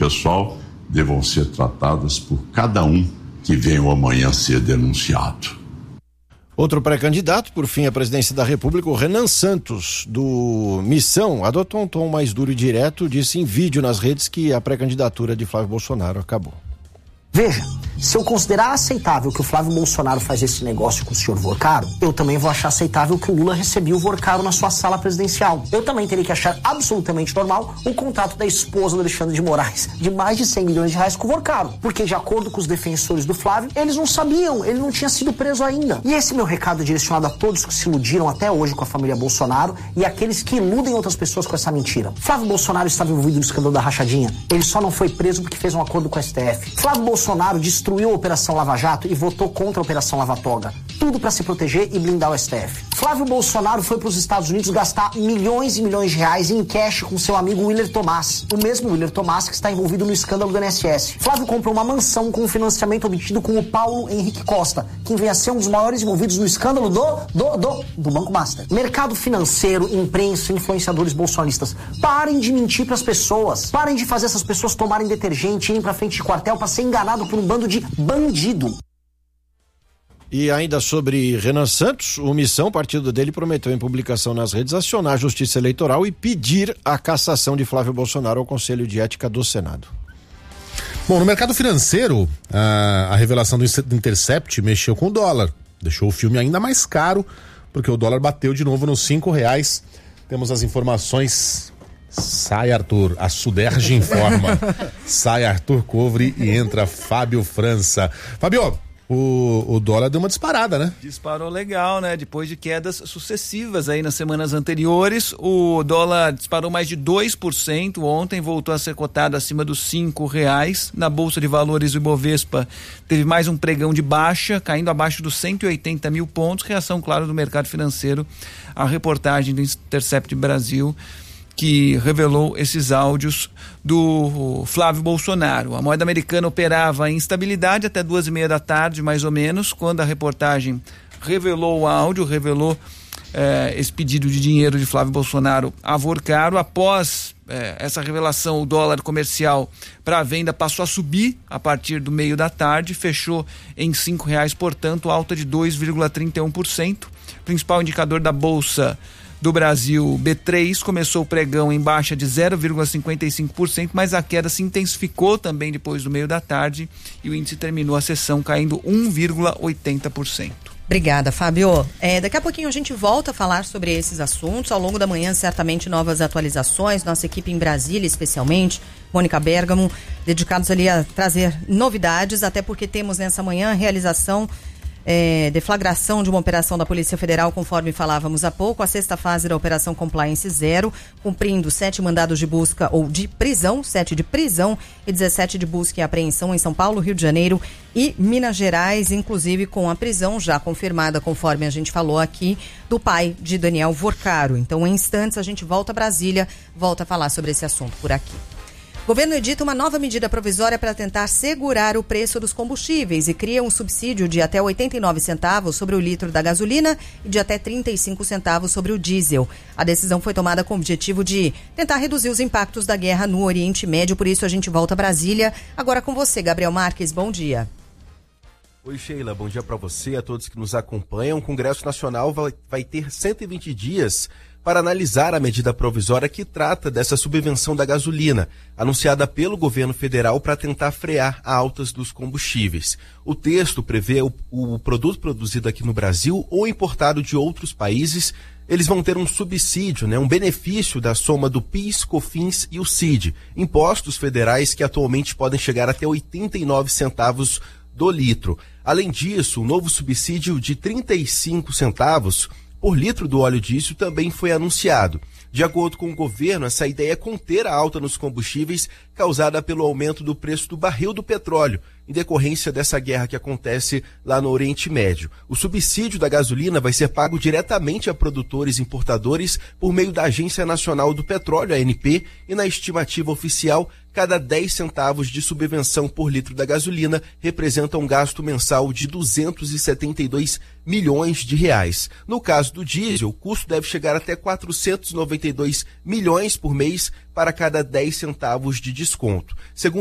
pessoal devam ser tratadas por cada um que venha amanhã ser denunciado. Outro pré-candidato, por fim, à presidência da República, o Renan Santos, do Missão, adotou um tom mais duro e direto, disse em vídeo nas redes que a pré-candidatura de Flávio Bolsonaro acabou. Veja, se eu considerar aceitável que o Flávio Bolsonaro faz esse negócio com o senhor Vorcaro, eu também vou achar aceitável que o Lula recebia o Vorcaro na sua sala presidencial. Eu também teria que achar absolutamente normal o contrato da esposa do Alexandre de Moraes de mais de 100 milhões de reais com o Vorcaro. Porque, de acordo com os defensores do Flávio, eles não sabiam, ele não tinha sido preso ainda. E esse meu recado é direcionado a todos que se iludiram até hoje com a família Bolsonaro e aqueles que iludem outras pessoas com essa mentira. Flávio Bolsonaro estava envolvido no escândalo da rachadinha. Ele só não foi preso porque fez um acordo com o STF. Flávio Bolsonaro destruiu a Operação Lava Jato e votou contra a Operação Lava Toga. Tudo para se proteger e blindar o STF. Flávio Bolsonaro foi para os Estados Unidos gastar milhões e milhões de reais em cash com seu amigo Willer Tomás. O mesmo Willer Tomás que está envolvido no escândalo do INSS. Flávio comprou uma mansão com um financiamento obtido com o Paulo Henrique Costa, quem vem a ser um dos maiores envolvidos no escândalo do Banco Master. Mercado financeiro, imprensa, influenciadores bolsonaristas. Parem de mentir para as pessoas. Parem de fazer essas pessoas tomarem detergente e irem para frente de quartel para ser enganado por um bando de bandido. E ainda sobre Renan Santos, o Missão, partido dele, prometeu em publicação nas redes acionar a Justiça Eleitoral e pedir a cassação de Flávio Bolsonaro ao Conselho de Ética do Senado. Bom, no mercado financeiro, a revelação do Intercept mexeu com o dólar, deixou o filme ainda mais caro, porque o dólar bateu de novo nos R$5. Temos as informações. Sai, Arthur, a Suderge informa. Sai, Arthur Covre e entra Fábio França. Fábio, o dólar deu uma disparada, né? Disparou legal, né? Depois de quedas sucessivas aí nas semanas anteriores, o dólar disparou mais de 2%. Ontem voltou a ser cotado acima dos R$5. Na Bolsa de Valores, o Ibovespa teve mais um pregão de baixa, caindo abaixo dos 180 mil pontos. Reação, claro, do mercado financeiro à reportagem do Intercept Brasil, que revelou esses áudios do Flávio Bolsonaro. A moeda americana operava em instabilidade até 2:30 da tarde, mais ou menos, quando a reportagem revelou o áudio, revelou esse pedido de dinheiro de Flávio Bolsonaro a Vorcaro. Após essa revelação, o dólar comercial para venda passou a subir a partir do meio da tarde, fechou em R$5, portanto, alta de 2,31%. Principal indicador da Bolsa do Brasil, B3, começou o pregão em baixa de 0,55%, mas a queda se intensificou também depois do meio da tarde e o índice terminou a sessão caindo 1,80%. Obrigada, Fábio. Daqui a pouquinho a gente volta a falar sobre esses assuntos. Ao longo da manhã, certamente novas atualizações. Nossa equipe em Brasília, especialmente, Mônica Bergamo, dedicados ali a trazer novidades, até porque temos nessa manhã a realização deflagração de uma operação da Polícia Federal, conforme falávamos há pouco, a 6ª fase da Operação Compliance Zero, cumprindo 7 mandados de busca ou de prisão, 7 de prisão e 17 de busca e apreensão em São Paulo, Rio de Janeiro e Minas Gerais, inclusive com a prisão já confirmada, conforme a gente falou aqui, do pai de Daniel Vorcaro. Então, em instantes, a gente volta a Brasília, volta a falar sobre esse assunto por aqui. O governo edita uma nova medida provisória para tentar segurar o preço dos combustíveis e cria um subsídio de até 89 centavos sobre o litro da gasolina e de até 35 centavos sobre o diesel. A decisão foi tomada com o objetivo de tentar reduzir os impactos da guerra no Oriente Médio, por isso a gente volta a Brasília. Agora com você, Gabriel Marques, bom dia. Oi, Sheila, bom dia para você e a todos que nos acompanham. O Congresso Nacional vai ter 120 dias para analisar a medida provisória que trata dessa subvenção da gasolina, anunciada pelo governo federal para tentar frear altas dos combustíveis. O texto prevê o produto produzido aqui no Brasil ou importado de outros países, eles vão ter um subsídio, um benefício da soma do PIS, COFINS e o CID, impostos federais que atualmente podem chegar até 89 centavos do litro. Além disso, o novo subsídio de 35 centavos por litro do óleo diesel também foi anunciado. De acordo com o governo, essa ideia é conter a alta nos combustíveis causada pelo aumento do preço do barril do petróleo, em decorrência dessa guerra que acontece lá no Oriente Médio. O subsídio da gasolina vai ser pago diretamente a produtores e importadores por meio da Agência Nacional do Petróleo, ANP, e na estimativa oficial, cada 10 centavos de subvenção por litro da gasolina representa um gasto mensal de 272 milhões de reais. No caso do diesel, o custo deve chegar até 492 milhões por mês para cada 10 centavos de desconto. Segundo